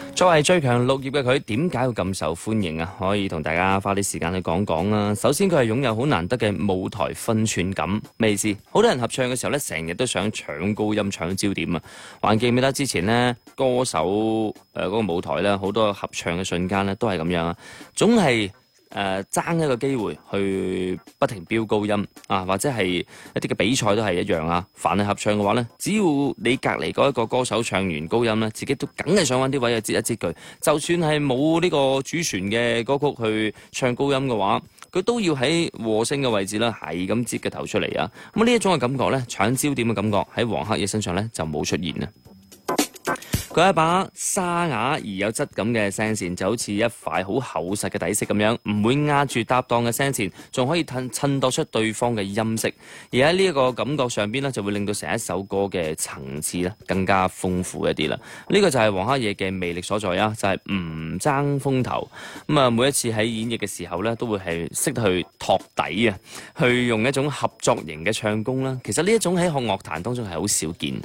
作為最強綠葉嘅佢，點解會咁受歡迎啊？可以同大家花啲時間去講講啦。首先，佢係擁有好難得嘅舞台分寸感。咩意思？好多人合唱嘅時候咧，成日都想搶高音、搶焦點啊！還記唔記得之前呢，歌手嗰個舞台咧，好多合唱嘅瞬間咧，都係咁樣啊，總係爭一個機會去不停飆高音啊，或者係一啲嘅比賽都係一樣啊。凡係合唱嘅話呢，只要你隔離嗰一個歌手唱完高音呢，自己都梗係想揾啲位去接一接佢。就算係冇呢個主旋嘅歌曲去唱高音嘅話，佢都要喺和聲嘅位置啦，係咁接嘅頭出嚟啊。咁呢一種嘅感覺呢，搶焦點嘅感覺喺黃克野身上呢就冇出現啊。佢係一把沙啞而有質感嘅聲線，就好似一塊好厚實嘅底色咁樣，唔會壓住搭檔嘅聲線，仲可以襯托出對方嘅音色。而喺呢一個感覺上邊呢，就會令到成一首歌嘅層次咧更加豐富一啲啦。呢個就係黃克野嘅魅力所在啊，就係唔爭風頭。咁啊，每一次喺演繹嘅時候呢，都會係識得去托底啊，去用一種合作型嘅唱功啦。其實呢一種喺學樂壇當中係好少見。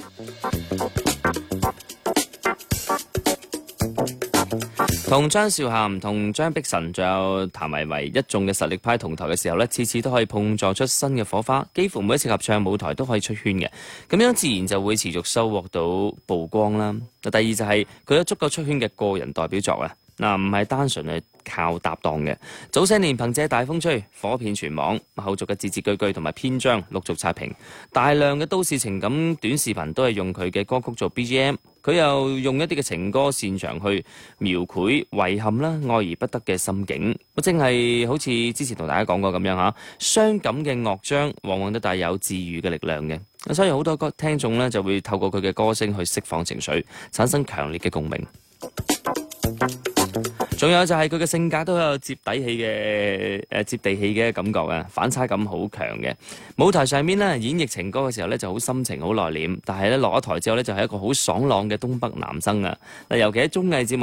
同張韶涵、同張碧晨仲有譚維維一眾嘅實力派同台嘅時候呢，次次都可以碰撞出新嘅火花，幾乎每一次合唱舞台都可以出圈嘅，咁樣自然就會持續收穫到曝光啦。第二就係佢有足夠出圈嘅個人代表作啊，嗱，唔係單純係靠搭檔嘅。早些年憑借大風吹火遍全網，後續嘅字字句句同埋篇章陸續刷屏，大量嘅都市情感短視頻都係用佢嘅歌曲做 BGM。佢又用一啲嘅情歌擅長去描繪遺憾啦、愛而不得嘅心境，正係好似之前同大家講過咁樣嚇，傷感嘅樂章往往都帶有治癒嘅力量嘅，所以好多聽眾呢就會透過佢嘅歌聲去釋放情緒，產生強烈嘅共鳴。仲有就係佢嘅性格都有接地氣嘅感覺啊，反差感好強嘅。舞台上面呢，演繹情歌嘅時候呢就好深情好內斂，但係呢落咗台之後呢就係一個好爽朗嘅東北男生啊。嗱，尤其喺綜藝節目